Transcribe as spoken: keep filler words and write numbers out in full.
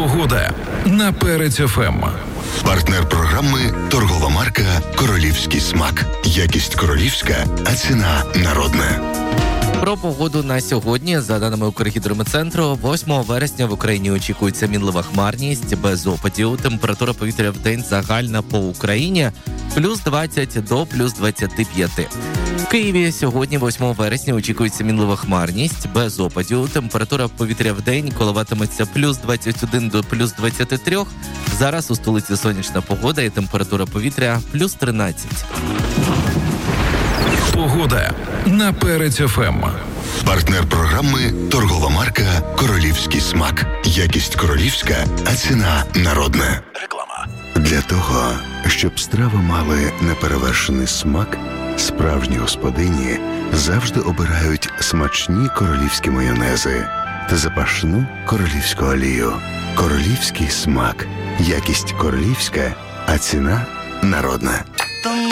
Погода на Перець еф ем. Партнер програми – торгова марка «Королівський смак». Якість королівська, а ціна народна. Про погоду на сьогодні. За даними Укргідрометцентру, восьмого вересня в Україні очікується мінлива хмарність без опадів. Температура повітря в день загальна по Україні плюс двадцять до плюс двадцяти п'яти. В Києві сьогодні, восьмого вересня, очікується мінлива хмарність без опадів. Температура повітря в день коливатиметься плюс двадцять один до плюс двадцяти трьох. Зараз у столиці сонячна погода і температура повітря плюс тринадцять. Погода на Перець еф ем. Партнер програми – торгова марка «Королівський смак». Якість королівська, а ціна народна. Реклама. Для того, щоб страви мали неперевершений смак, справжні господині завжди обирають смачні королівські майонези та запашну королівську олію. Королівський смак. Якість королівська, а ціна народна.